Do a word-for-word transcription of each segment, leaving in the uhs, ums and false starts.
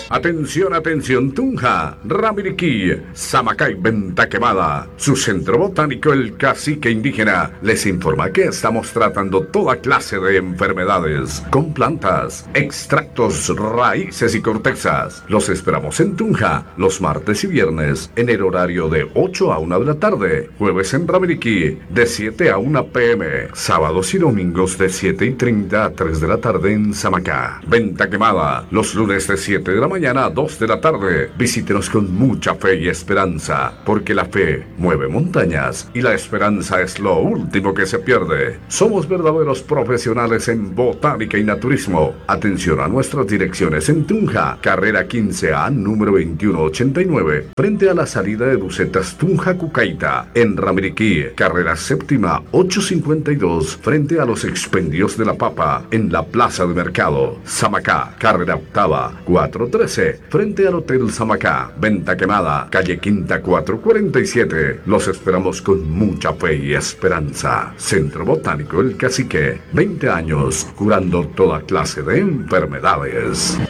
Atención, atención, Tunja, Ramiriquí, Samacay, Venta Quemada. Su centro botánico, el Cacique Indígena, les informa que estamos tratando toda clase de enfermedades con plantas, extractos, raíces y cortezas. Los esperamos en Tunja los martes y viernes en el horario de ocho a una de la tarde, jueves en Ramiriquí de siete a una pe eme, sábados y domingos de siete y treinta a tres de la tarde en Samacá. Venta Quemada los lunes de siete de la mañana a dos de la tarde. Visítenos con mucha fe y esperanza, porque la fe mueve montañas y la esperanza es lo último que se pierde. Somos verdaderos profesionales en botánica y naturismo. Atención a nuestras direcciones en Tunja, carrera quince A, número veintiuno ochenta y nueve, frente a la salida de Bucetas Tunja Cucaita. En Ramiriquí, carrera séptima ochocientos cincuenta y dos, frente a los expendios de la papa, en la plaza de mercado. Samacá, carrera octava cuatrocientos trece, frente al Hotel Samacá. Venta Quemada, calle Quinta cuatrocientos cuarenta y siete. Los esperamos con mucha fe y esperanza. Centro Botánico El Cacique, veinte años curando toda clase de enfermedades.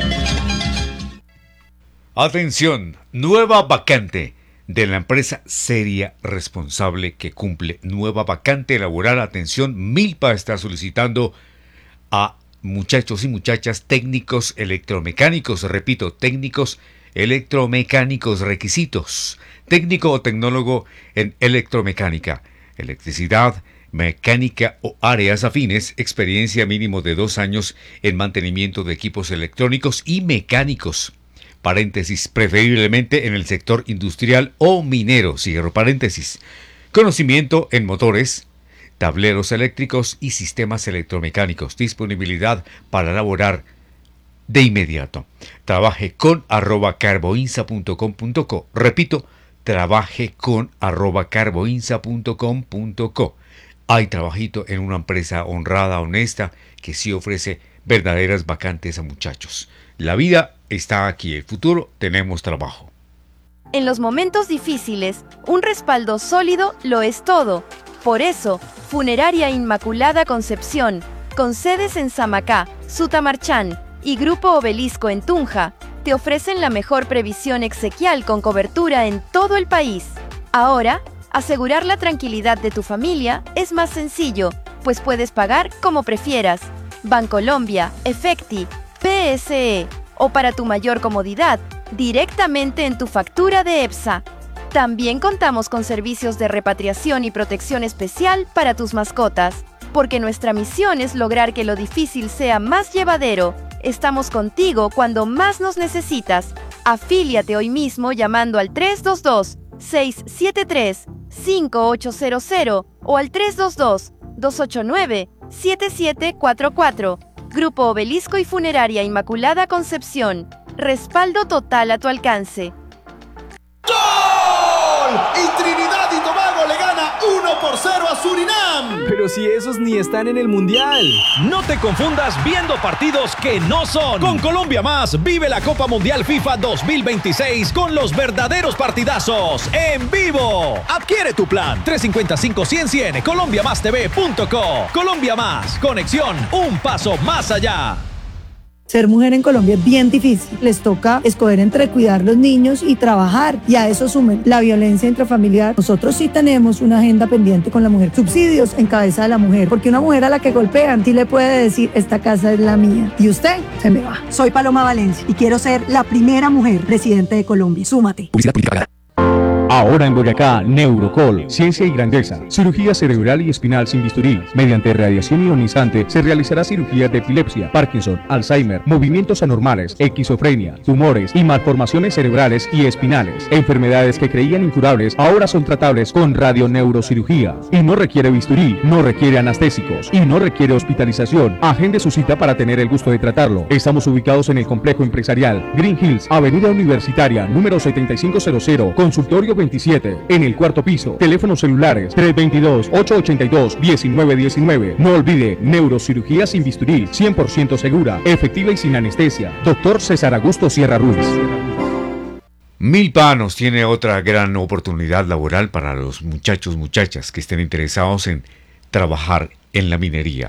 Atención, nueva vacante de la empresa seria, responsable, que cumple. Nueva vacante laboral. Atención, Milpa está solicitando a muchachos y muchachas técnicos electromecánicos. Repito, técnicos electromecánicos. Requisitos: técnico o tecnólogo en electromecánica, electricidad, mecánica o áreas afines. Experiencia mínimo de dos años en mantenimiento de equipos electrónicos y mecánicos. Paréntesis, preferiblemente en el sector industrial o minero, cierro paréntesis. Conocimiento en motores, tableros eléctricos y sistemas electromecánicos. Disponibilidad para laborar de inmediato. Trabaje con arroba carboinsa punto com punto co. Repito, trabaje con arroba carboinsa punto com punto co. Hay trabajito en una empresa honrada, honesta, que sí ofrece verdaderas vacantes a muchachos. La vida está aquí, el futuro tenemos trabajo. En los momentos difíciles, un respaldo sólido lo es todo. Por eso, Funeraria Inmaculada Concepción, con sedes en Samacá, Sutamarchán y Grupo Obelisco en Tunja, te ofrecen la mejor previsión exequial con cobertura en todo el país. Ahora, asegurar la tranquilidad de tu familia es más sencillo, pues puedes pagar como prefieras. Bancolombia, Efecti, P S E o, para tu mayor comodidad, directamente en tu factura de EPSA. También contamos con servicios de repatriación y protección especial para tus mascotas, porque nuestra misión es lograr que lo difícil sea más llevadero. Estamos contigo cuando más nos necesitas. Afíliate hoy mismo llamando al tres dos dos, seis siete tres, cinco ocho cero cero o al tres dos dos, dos ocho nueve, siete siete cuatro cuatro. Grupo Obelisco y Funeraria Inmaculada Concepción. Respaldo total a tu alcance. ¡Gol! Y Trinidad y Tobago le gana uno por cero a Surinam. Pero si esos ni están en el Mundial. No te confundas viendo partidos que no son. Con Colombia Más, vive la Copa Mundial FIFA dos mil veintiséis con los verdaderos partidazos en vivo. Adquiere tu plan tres cinco cinco, cien, cien, colombia más t v punto co. Colombia Más, conexión un paso más allá. Ser mujer en Colombia es bien difícil. Les toca escoger entre cuidar los niños y trabajar. Y a eso sumen la violencia intrafamiliar. Nosotros sí tenemos una agenda pendiente con la mujer. Subsidios en cabeza de la mujer. Porque una mujer a la que golpean sí le puede decir, esta casa es la mía. Y usted se me va. Soy Paloma Valencia y quiero ser la primera mujer presidente de Colombia. Súmate. Publicidad política. Ahora en Boyacá, Neurocol, ciencia y grandeza, cirugía cerebral y espinal sin bisturí. Mediante radiación ionizante se realizará cirugía de epilepsia, Parkinson, Alzheimer, movimientos anormales, esquizofrenia, tumores y malformaciones cerebrales y espinales. Enfermedades que creían incurables ahora son tratables con radioneurocirugía. Y no requiere bisturí, no requiere anestésicos y no requiere hospitalización. Agende su cita para tener el gusto de tratarlo. Estamos ubicados en el complejo empresarial Green Hills, Avenida Universitaria, número setenta y cinco cero cero, consultorio veintisiete, en el cuarto piso. Teléfonos celulares tres dos dos, ocho ocho dos, uno nueve uno nueve. No olvide, neurocirugía sin bisturí, cien por ciento segura, efectiva y sin anestesia. Doctor César Augusto Sierra Ruiz. Milpa nos tiene otra gran oportunidad laboral para los muchachos, muchachas que estén interesados en trabajar en la minería.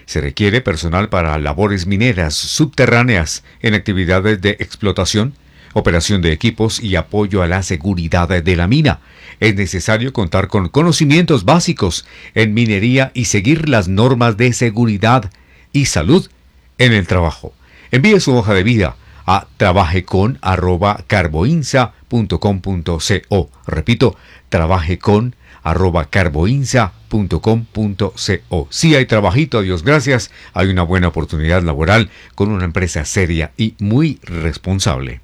Se requiere personal para labores mineras subterráneas en actividades de explotación, operación de equipos y apoyo a la seguridad de la mina. Es necesario contar con conocimientos básicos en minería y seguir las normas de seguridad y salud en el trabajo. Envíe su hoja de vida a trabajecon arroba carboinsa punto com punto co. Repito, trabajecon arroba carboinsa punto com punto co. Sí hay trabajito, a Dios gracias, hay una buena oportunidad laboral con una empresa seria y muy responsable.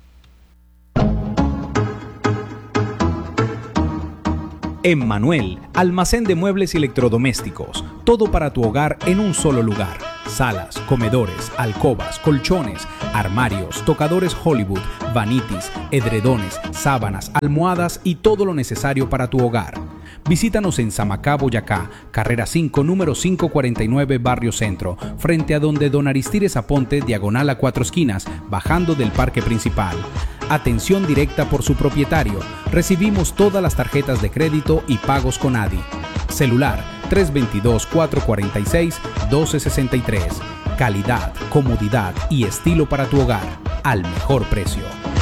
Emmanuel, almacén de muebles y electrodomésticos, todo para tu hogar en un solo lugar. Salas, comedores, alcobas, colchones, armarios, tocadores Hollywood, vanitis, edredones, sábanas, almohadas y todo lo necesario para tu hogar. Visítanos en Samacá, Boyacá, carrera cinco, número quinientos cuarenta y nueve, Barrio Centro, frente a donde Don Aristides Aponte, diagonal a Cuatro Esquinas, bajando del parque principal. Atención directa por su propietario. Recibimos todas las tarjetas de crédito y pagos con A D I. Celular tres dos dos, cuatro cuatro seis, uno dos seis tres. Calidad, comodidad y estilo para tu hogar al mejor precio.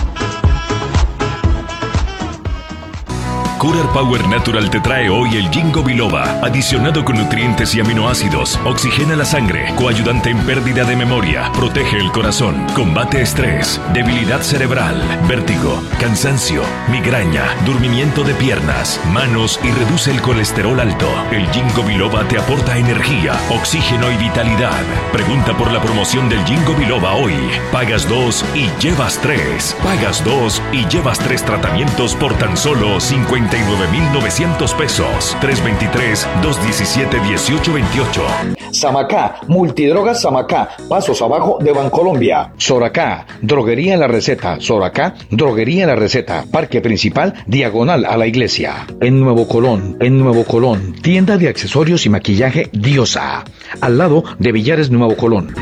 Cooler Power Natural te trae hoy el Ginkgo Biloba, adicionado con nutrientes y aminoácidos, oxigena la sangre, coayudante en pérdida de memoria, protege el corazón, combate estrés, debilidad cerebral, vértigo, cansancio, migraña, durmimiento de piernas, manos y reduce el colesterol alto. El Ginkgo Biloba te aporta energía, oxígeno y vitalidad. Pregunta por la promoción del Ginkgo Biloba hoy. Pagas dos y llevas tres. Pagas dos y llevas tres tratamientos por tan solo cincuenta y nueve mil novecientos pesos. tres dos tres, dos uno siete, uno ocho dos ocho. Samacá, Multidrogas Samacá, pasos abajo de Bancolombia. Soracá, Droguería en la Receta. Soracá, Droguería en la Receta. Parque Principal, diagonal a la iglesia. En Nuevo Colón, en Nuevo Colón, tienda de accesorios y maquillaje Diosa, al lado de Villares Nuevo Colón.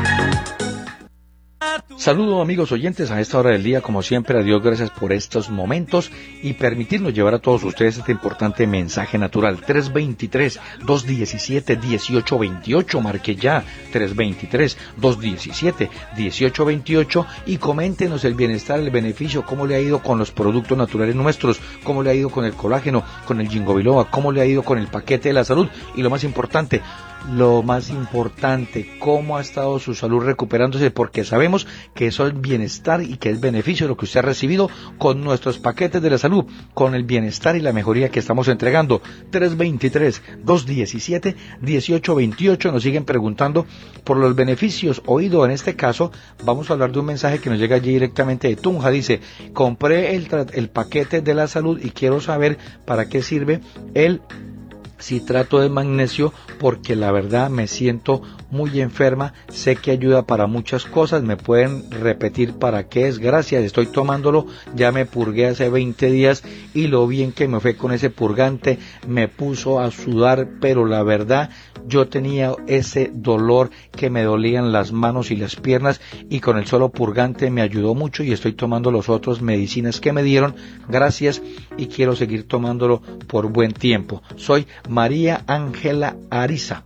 Saludos amigos oyentes a esta hora del día, como siempre a Dios gracias por estos momentos y permitirnos llevar a todos ustedes este importante mensaje natural. Tres dos tres, dos uno siete, uno ocho dos ocho, marque ya tres dos tres, dos uno siete, uno ocho dos ocho y coméntenos el bienestar, el beneficio, cómo le ha ido con los productos naturales nuestros, cómo le ha ido con el colágeno, con el Ginkgo Biloba, cómo le ha ido con el paquete de la salud y lo más importante, Lo más importante, cómo ha estado su salud recuperándose, porque sabemos que eso es bienestar y que es beneficio de lo que usted ha recibido con nuestros paquetes de la salud, con el bienestar y la mejoría que estamos entregando. Tres dos tres, dos uno siete, uno ocho dos ocho, nos siguen preguntando por los beneficios. Oído, en este caso, vamos a hablar de un mensaje que nos llega allí directamente de Tunja. Dice, compré el, el paquete de la salud y quiero saber para qué sirve el citrato de magnesio, porque la verdad me siento muy enferma, sé que ayuda para muchas cosas, me pueden repetir para qué es. Gracias, estoy tomándolo, ya me purgué hace veinte días y lo bien que me fue con ese purgante, me puso a sudar, pero la verdad yo tenía ese dolor que me dolían las manos y las piernas y con el solo purgante me ayudó mucho y estoy tomando los otros medicinas que me dieron. Gracias y quiero seguir tomándolo por buen tiempo. Soy María Ángela Ariza.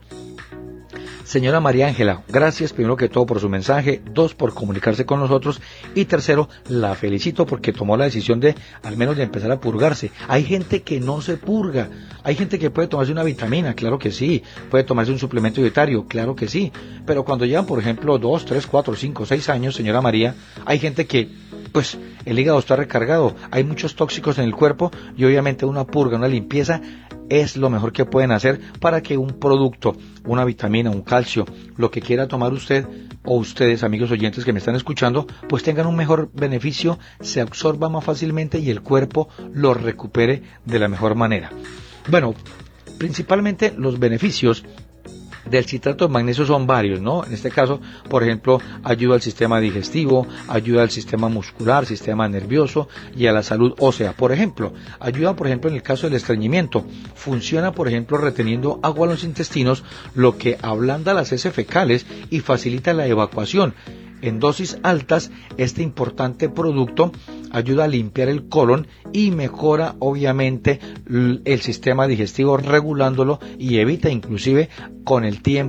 Señora María Ángela, gracias primero que todo por su mensaje, dos por comunicarse con nosotros y tercero, la felicito porque tomó la decisión de al menos de empezar a purgarse. Hay gente que no se purga, hay gente que puede tomarse una vitamina, claro que sí, puede tomarse un suplemento dietario, claro que sí, pero cuando llevan por ejemplo dos, tres, cuatro, cinco, seis años, señora María, hay gente que pues el hígado está recargado, hay muchos tóxicos en el cuerpo y obviamente una purga, una limpieza es lo mejor que pueden hacer para que un producto, una vitamina, un calcio, lo que quiera tomar usted o ustedes, amigos oyentes que me están escuchando, pues tengan un mejor beneficio, se absorba más fácilmente y el cuerpo lo recupere de la mejor manera. Bueno, principalmente los beneficios del citrato de magnesio son varios, ¿no? En este caso, por ejemplo, ayuda al sistema digestivo, ayuda al sistema muscular, sistema nervioso y a la salud ósea. Por ejemplo, ayuda, por ejemplo, en el caso del estreñimiento. Funciona, por ejemplo, reteniendo agua en los intestinos, lo que ablanda las heces fecales y facilita la evacuación. En dosis altas, este importante producto ayuda a limpiar el colon y mejora obviamente el sistema digestivo regulándolo y evita inclusive con el tiempo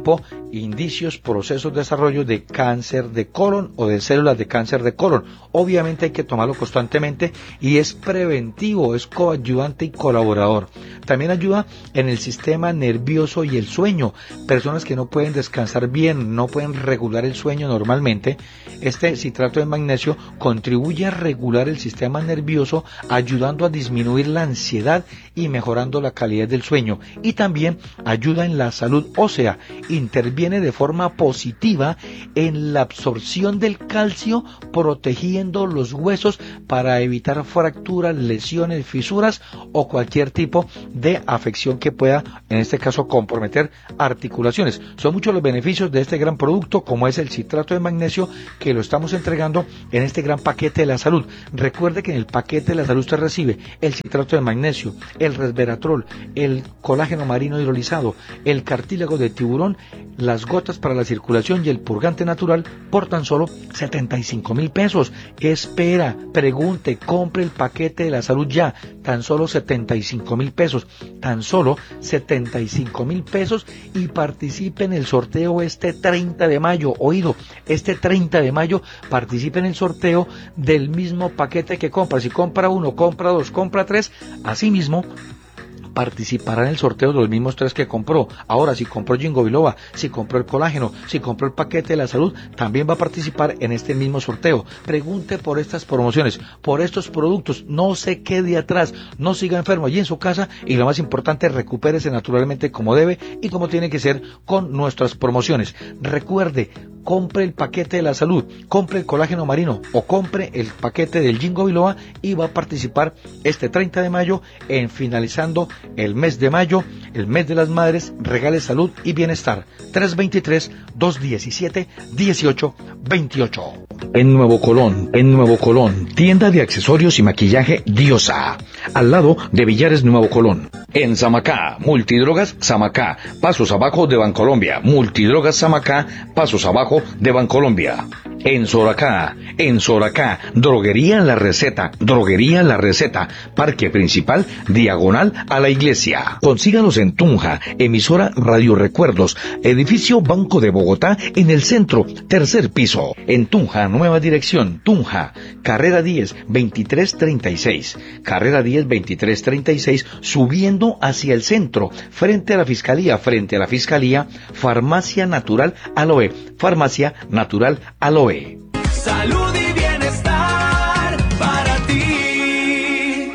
indicios, procesos de desarrollo de cáncer de colon o de células de cáncer de colon. Obviamente hay que tomarlo constantemente y es preventivo, es coayudante y colaborador. También ayuda en el sistema nervioso y el sueño. Personas que no pueden descansar bien, no pueden regular el sueño normalmente, este citrato de magnesio contribuye a regular el sistema nervioso, ayudando a disminuir la ansiedad y mejorando la calidad del sueño. Y también ayuda en la salud ósea, interviene de forma positiva en la absorción del calcio, protegiendo los huesos para evitar fracturas, lesiones, fisuras o cualquier tipo de afección que pueda, en este caso, comprometer articulaciones. Son muchos los beneficios de este gran producto, como es el citrato de magnesio, que lo estamos entregando en este gran paquete de la salud. Recuerde que en el paquete de la salud usted recibe el citrato de magnesio, el resveratrol, el colágeno marino hidrolizado, el cartílago de tiburón, las gotas para la circulación y el purgante natural por tan solo setenta y cinco mil pesos. ¿Qué espera? Pregunte, compre el paquete de la salud ya, tan solo setenta y cinco mil pesos, tan solo setenta y cinco mil pesos, y participe en el sorteo este treinta de mayo. Oído, este treinta de mayo participe en el sorteo del mismo paquete que compra. Si compra uno, compra dos, compra tres, así mismo participará en el sorteo de los mismos tres que compró. Ahora, si compró Ginkgo biloba, si compró el colágeno, si compró el paquete de la salud, también va a participar en este mismo sorteo. Pregunte por estas promociones, por estos productos, no se quede atrás, no siga enfermo allí en su casa, y lo más importante, recupérese naturalmente como debe y como tiene que ser con nuestras promociones. Recuerde, compre el paquete de la salud, compre el colágeno marino o compre el paquete del Ginkgo biloba y va a participar este treinta de mayo en finalizando el mes de mayo, el mes de las madres. Regale salud y bienestar. tres dos tres, dos uno siete, uno ocho dos ocho. En Nuevo Colón, en Nuevo Colón, tienda de accesorios y maquillaje Diosa, al lado de Villares Nuevo Colón. En Samacá, Multidrogas Samacá, pasos abajo de Bancolombia. Multidrogas Samacá, pasos abajo de Bancolombia. En Soracá, en Soracá, Droguería La Receta, Droguería La Receta, Parque Principal, diagonal a la iglesia. Consíganos en Tunja, emisora Radio Recuerdos, edificio Banco de Bogotá, en el centro, tercer piso. En Tunja, nueva dirección, Tunja, carrera diez, veintitrés treinta y seis, carrera diez, veintitrés treinta y seis, subiendo hacia el centro, frente a la Fiscalía, frente a la Fiscalía, Farmacia Natural Aloe, Farmacia Natural Aloe. Salud y bienestar para ti.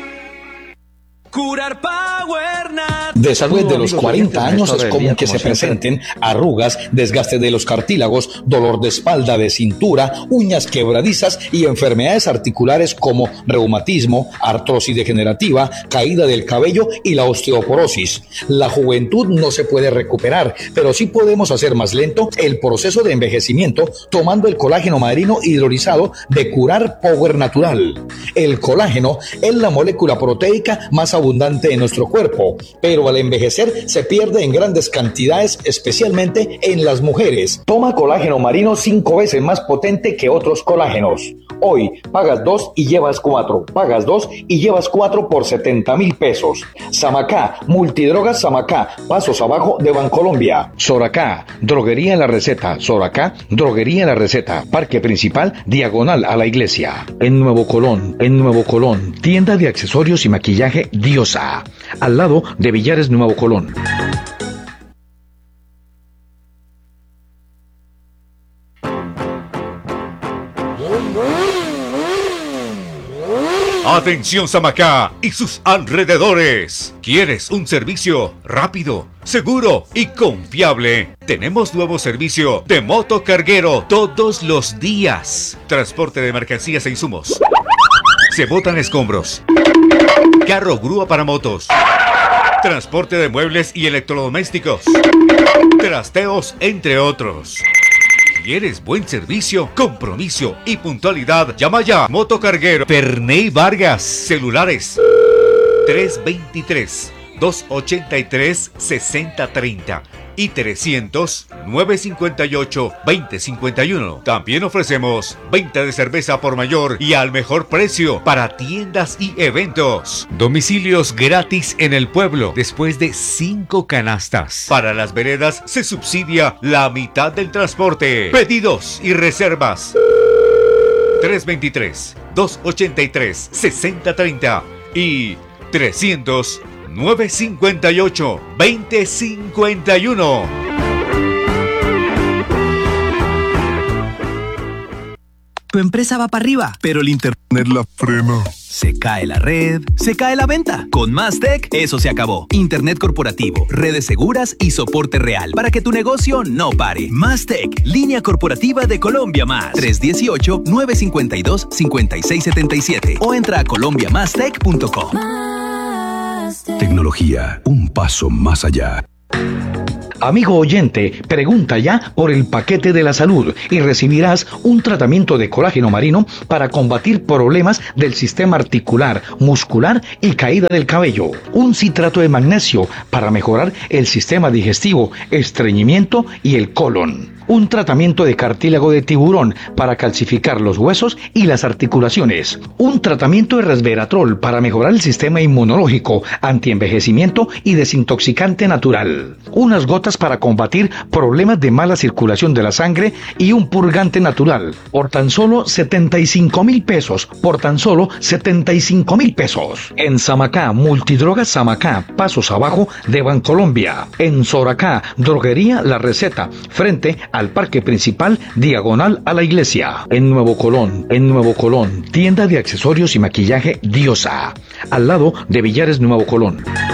Curar Power Nat. Después de los cuarenta años es común que se presenten arrugas, desgaste de los cartílagos, dolor de espalda, de cintura, uñas quebradizas y enfermedades articulares como reumatismo, artrosis degenerativa, caída del cabello y la osteoporosis. La juventud no se puede recuperar, pero sí podemos hacer más lento el proceso de envejecimiento tomando el colágeno marino hidrolizado de Curar Power Natural. El colágeno es la molécula proteica más abundante en nuestro cuerpo, pero al envejecer se pierde en grandes cantidades, especialmente en las mujeres. Toma colágeno marino cinco veces más potente que otros colágenos. Hoy pagas dos y llevas cuatro, pagas dos y llevas cuatro por setenta mil pesos. Samacá, Multidrogas Samacá, pasos abajo de Bancolombia. Soracá, Droguería La Receta, Soracá, Droguería La Receta, Parque Principal, diagonal a la iglesia. En Nuevo Colón, en Nuevo Colón, tienda de accesorios y maquillaje Diosa, al lado de Villares Nuevo Colón. Atención Samacá y sus alrededores. ¿Quieres un servicio rápido, seguro y confiable? Tenemos nuevo servicio de motocarguero todos los días. Transporte de mercancías e insumos. Se botan escombros. Carro grúa para motos. Transporte de muebles y electrodomésticos. Trasteos, entre otros. ¿Quieres buen servicio, compromiso y puntualidad? Llama ya. Motocarguero Perney Vargas. Celulares tres dos tres, dos ochenta y tres, sesenta treinta y trescientos, nueve cincuenta y ocho, veinte cincuenta y uno. También ofrecemos venta de cerveza por mayor y al mejor precio para tiendas y eventos. Domicilios gratis en el pueblo después de cinco canastas. Para las veredas se subsidia la mitad del transporte. Pedidos y reservas tres veintitrés, dos ochenta y tres, sesenta treinta y trescientos, nueve cincuenta y ocho, veinte cincuenta y uno. Tu empresa va para arriba, pero el internet la frena. Se cae la red, se cae la venta. Con Mastec, eso se acabó. Internet corporativo, redes seguras y soporte real para que tu negocio no pare. Mastec, línea corporativa de Colombia Más. tres uno ocho, nueve cinco dos, cinco seis siete siete o entra a colombia más tech punto com. Tecnología, un paso más allá. Amigo oyente, pregunta ya por el paquete de la salud y recibirás un tratamiento de colágeno marino para combatir problemas del sistema articular, muscular y caída del cabello. Un citrato de magnesio para mejorar el sistema digestivo, estreñimiento y el colon. Un tratamiento de cartílago de tiburón para calcificar los huesos y las articulaciones. Un tratamiento de resveratrol para mejorar el sistema inmunológico, antienvejecimiento y desintoxicante natural. Unas gotas para combatir problemas de mala circulación de la sangre y un purgante natural. Por tan solo setenta y cinco mil pesos. Por tan solo setenta y cinco mil pesos. En Samacá, Multidrogas Samacá, pasos abajo de Bancolombia. En Soracá, Droguería La Receta, frente al parque principal, diagonal a la iglesia. En Nuevo Colón, en Nuevo Colón, tienda de accesorios y maquillaje Diosa, al lado de Villares Nuevo Colón.